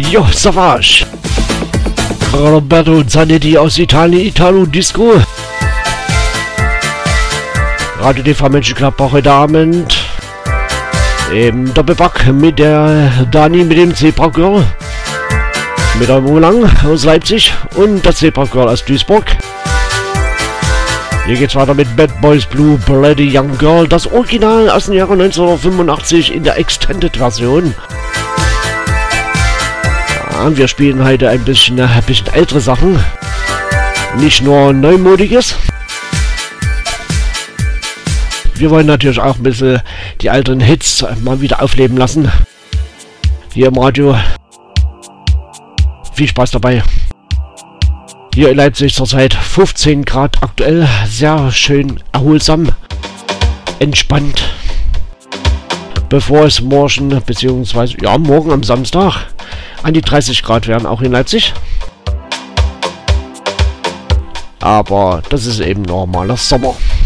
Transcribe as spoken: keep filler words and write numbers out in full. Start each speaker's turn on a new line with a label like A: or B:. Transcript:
A: Jo, Savage. Roberto Zanetti aus Italien, Italo Disco. Radio T V Menschenclub auch heute Abend. Im Doppelpack mit der Dani, mit dem Zebra Girl. Mit der Molang aus Leipzig und der Zebra Girl aus Duisburg. Hier geht's weiter mit Bad Boys Blue, Bloody Young Girl. Das Original aus dem Jahre neunzehnhundertfünfundachtzig in der Extended Version. Ja, wir spielen heute ein bisschen, ein bisschen ältere Sachen. Nicht nur Neumodiges. Wir wollen natürlich auch ein bisschen die alten Hits mal wieder aufleben lassen. Hier im Radio. Viel Spaß dabei. Hier in Leipzig zurzeit fünfzehn Grad aktuell. Sehr schön erholsam. Entspannt. Bevor es morgen, beziehungsweise ja morgen am Samstag, an die dreißig Grad werden, auch in Leipzig. Aber das ist eben normaler Sommer.